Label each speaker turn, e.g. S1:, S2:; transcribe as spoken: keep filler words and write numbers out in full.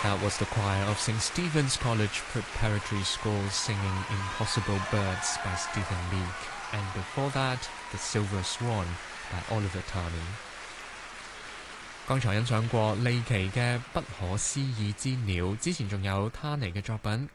S1: That was the choir of Saint Stephen's College Preparatory School singing Impossible Birds by Stephen Leake. And before that, The Silver Swan by Oliver Tarney. 剛才欣賞過利奇嘅不可思議之鳥，之前仲有他尼嘅作品